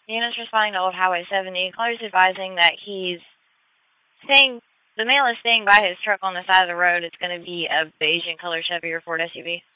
Units responding to Old Highway 70. Caller's advising that he's staying, the male is staying by his truck on the side of the road. It's going to be a beige in color Chevy or Ford SUV.